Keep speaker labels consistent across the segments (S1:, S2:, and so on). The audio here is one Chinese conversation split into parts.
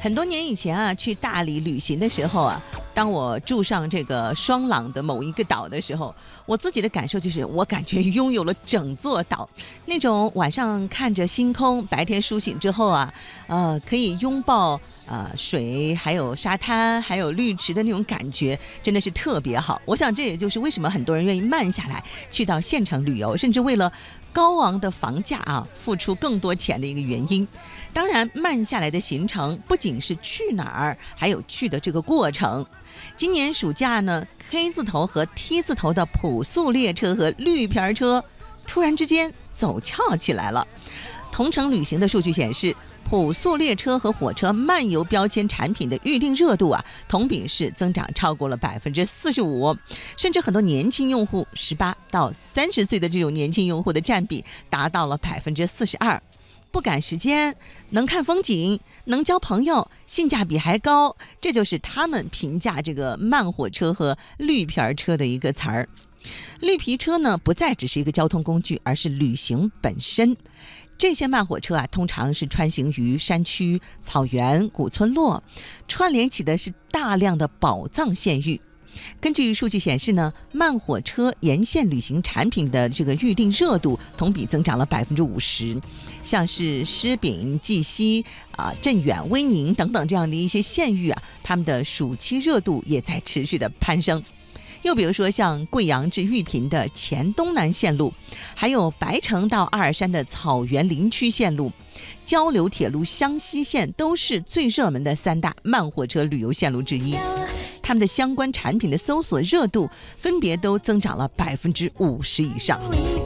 S1: 很多年以前啊，去大理旅行的时候啊，当我住上这个双廊的某一个岛的时候，我自己的感受就是，我感觉拥有了整座岛，那种晚上看着星空，白天苏醒之后啊，可以拥抱水，还有沙滩，还有绿池的那种感觉，真的是特别好。我想这也就是为什么很多人愿意慢下来，去到县城旅游，甚至为了高昂的房价啊，付出更多钱的一个原因。当然，慢下来的行程不仅是去哪儿，还有去的这个过程。今年暑假呢， K 字头和 T 字头的普速列车和绿皮车突然之间走俏起来了。同程旅行的数据显示，普速列车和火车漫游标签产品的预订热度啊，同比是增长超过了45%，甚至很多年轻用户18到30岁的这种年轻用户的占比达到了42%。不赶时间，能看风景，能交朋友，性价比还高，这就是他们评价这个慢火车和绿皮车的一个词儿。绿皮车呢，不再只是一个交通工具，而是旅行本身。这些慢火车啊，通常是穿行于山区、草原、古村落，串联起的是大量的宝藏县域。根据数据显示呢，慢火车沿线旅行产品的这个预订热度同比增长了50%，像是狮饼、绩溪镇远、威宁等等这样的一些县域啊，他们的暑期热度也在持续的攀升。又比如说像贵阳至玉屏的黔东南线路，还有白城到阿尔山的草原林区线路，交流铁路湘西线都是最热门的3大慢火车旅游线路之一。他们的相关产品的搜索热度分别都增长了50%以上。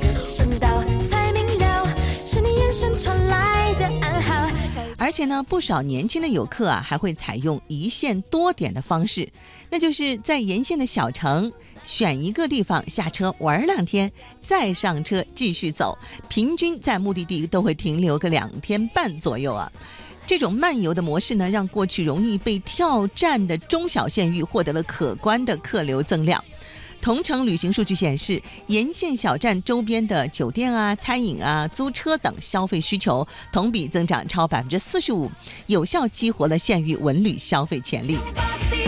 S1: 而且呢，不少年轻的游客啊，还会采用一线多点的方式，那就是在沿线的小城选一个地方下车玩2天，再上车继续走，平均在目的地都会停留个2天半左右啊。这种漫游的模式呢，让过去容易被跳站的中小县域获得了可观的客流增量。同程旅行数据显示，沿线小站周边的酒店啊、餐饮啊、租车等消费需求同比增长超45%，有效激活了县域文旅消费潜力。